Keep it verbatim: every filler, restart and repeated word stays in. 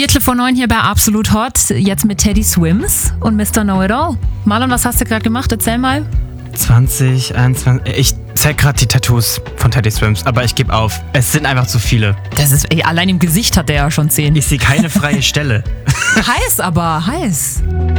Viertel vor neun hier bei Absolut Hot, jetzt mit Teddy Swims und Mister Know-It-All. Marlon, was hast du gerade gemacht? Erzähl mal. zwanzig, einundzwanzig, ich zeig gerade die Tattoos von Teddy Swims, aber ich gebe auf. Es sind einfach zu viele. Das ist, ey, allein im Gesicht hat der ja schon zehn. Ich sehe keine freie Stelle. Heiß aber, heiß.